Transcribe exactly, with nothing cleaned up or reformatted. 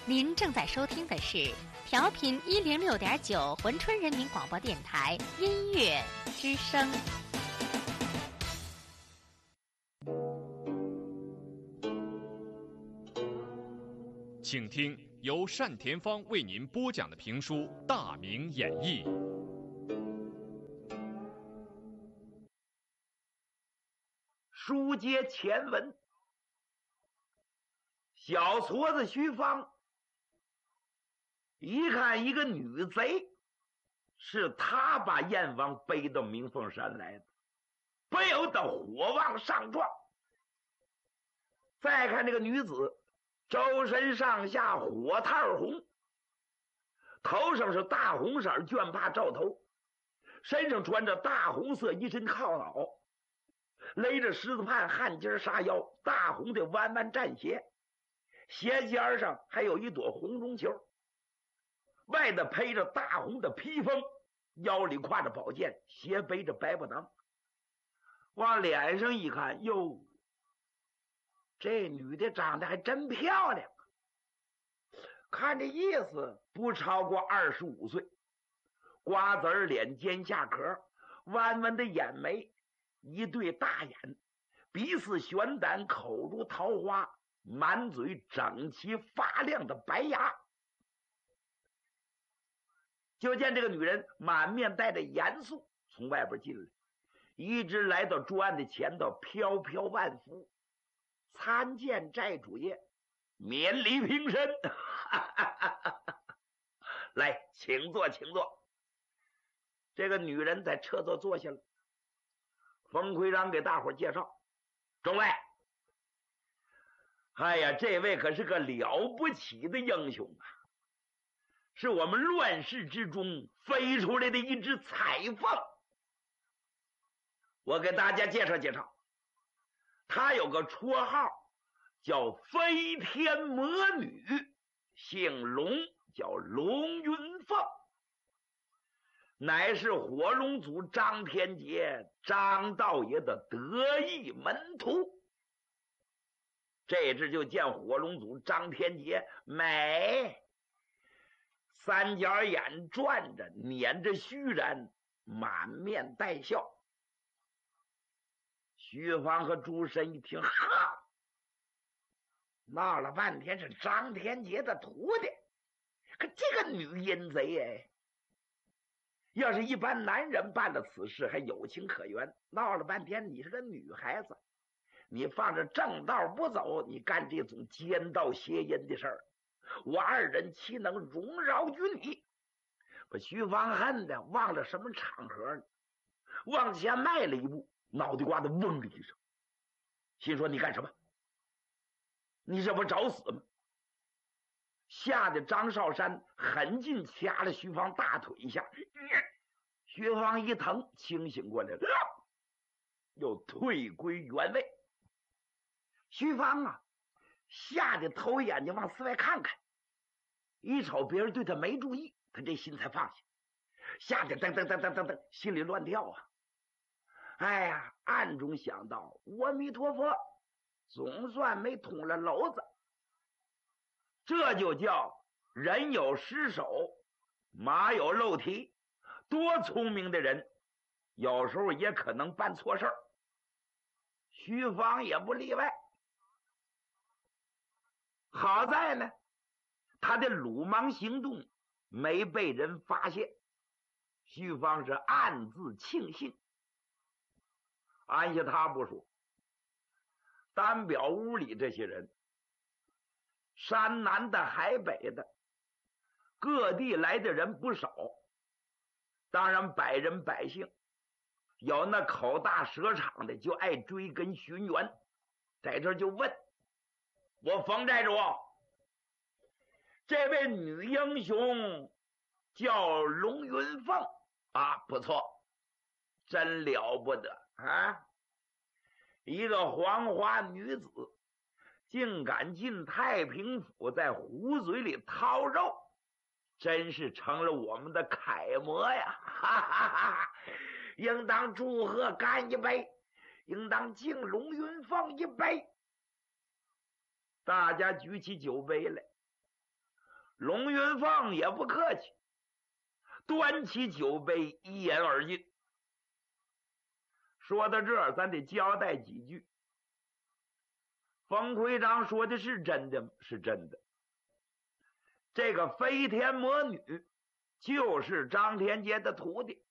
您正在收听的是调频一零六点九珲春人民广播电台音乐之声。 请听由单田芳为您播讲的评书《大明演义》。 书接前文，小矬子徐芳一看一个女贼，是他把燕王背到鸣凤山来的，不由得火往上撞。再看这个女子，周身上下火炭红，头上是大红色绢帕罩头，身上穿着大红色一身靠袄，勒着狮子畔汗巾纱腰，大红的弯弯战鞋，鞋尖上还有一朵红绒球，外头披着大红的披风，腰里挎着宝剑，斜背着白布裆。往脸上一看，哟，这女的长得还真漂亮，看这意思不超过二十五岁，瓜子儿脸，尖下壳，弯弯的眼眉，一对大眼，鼻似玄丹，口如桃花，满嘴整齐发亮的白牙。就见这个女人满面带着严肃从外边进来，一直来到桌案的前头，飘飘万福，参见寨主爷，免礼平身。来，请坐请坐。这个女人在车座坐下了。冯奎章给大伙介绍，众位，哎呀，这位可是个了不起的英雄啊，是我们乱世之中飞出来的一只彩凤。我给大家介绍介绍，他有个绰号叫飞天魔女，姓龙，叫龙云凤，乃是火龙祖张天杰张道爷的得意门徒。这只就见火龙祖张天杰美，三角眼转着，捻着须髯，满面带笑。徐芳和朱深一听，哈，闹了半天是张天杰的徒弟，可这个女阴贼哎，要是一般男人办了此事还有情可原，闹了半天你是个女孩子，你放着正道不走，你干这种奸盗邪淫的事儿，我二人岂能容饶于你？把徐芳恨的忘了什么场合呢，往前迈了一步，脑袋瓜子嗡的一声，心说你干什么？你这不找死吗？吓得张少山狠劲掐了徐芳大腿一下，徐芳一疼，清醒过来了，又退归原位。徐芳啊，吓得偷眼睛往四外看看，一瞅别人对他没注意，他这心才放下，吓得噔噔噔噔噔噔，心里乱跳啊！哎呀，暗中想到，阿弥陀佛，总算没捅了篓子。这就叫人有失手，马有漏蹄，多聪明的人有时候也可能办错事儿。徐芳也不例外。好在呢，他的鲁莽行动没被人发现，徐芳是暗自庆幸。按下他不说，单表屋里这些人，山南的海北的，各地来的人不少，当然百人百姓，有那口大舌长的就爱追根寻源，在这就问我冯寨主，这位女英雄叫龙云凤啊，不错，真了不得啊！一个黄花女子竟敢进太平府，在虎嘴里掏肉，真是成了我们的楷模呀！哈哈哈！应当祝贺干一杯，应当敬龙云凤一杯。大家举起酒杯来， 龙云凤也不客气，端起酒杯一饮而尽。说到这儿，咱得交代几句。冯奎章说的是真的，是真的。这个飞天魔女就是张天杰的徒弟，